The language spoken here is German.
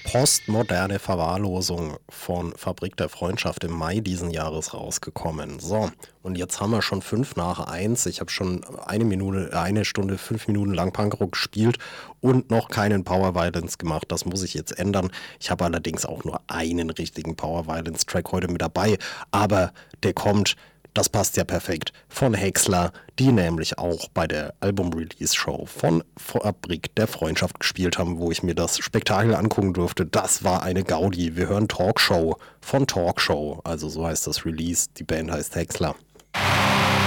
Postmoderne Verwahrlosung von Fabrik der Freundschaft im Mai diesen Jahres rausgekommen. So, und jetzt haben wir schon 5 nach 1. Ich habe schon eine Stunde, 5 Minuten lang Punkrock gespielt und noch keinen Power Violence gemacht. Das muss ich jetzt ändern. Ich habe allerdings auch nur einen richtigen Power Violence Track heute mit dabei, aber der kommt. Das passt ja perfekt. Von Häcksler, die nämlich auch bei der Album-Release-Show von Fabrik der Freundschaft gespielt haben, wo ich mir das Spektakel angucken durfte. Das war eine Gaudi. Wir hören Talkshow von Talkshow. Also so heißt das Release. Die Band heißt Häcksler.